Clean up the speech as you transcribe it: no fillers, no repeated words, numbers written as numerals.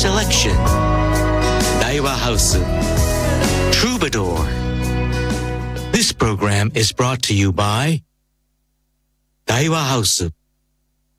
selection. Daiwa House Troubadour. This program is brought to you by Daiwa House.